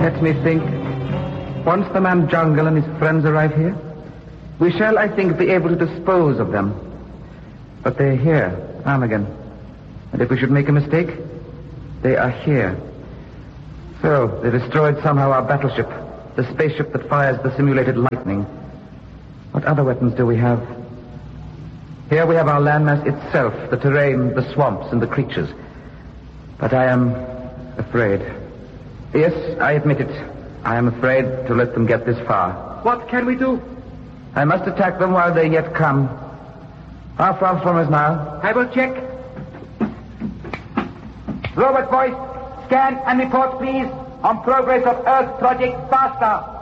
Let me think. Once the man Jungle and his friends arrive here, we shall, I think, be able to dispose of them. But they're here, Armageddon. And if we should make a mistake, they are here. So, they destroyed somehow our battleship, the spaceship that fires the simulated lightning. What other weapons do we have? Here we have our landmass itself, the terrain, the swamps, and the creatures. But I am afraid. Yes, I admit it. I am afraid to let them get this far. What can we do? I must attack them while they yet come. How far from us now? I will check. Robot voice, scan and report, please, on progress of Earth Project Faster.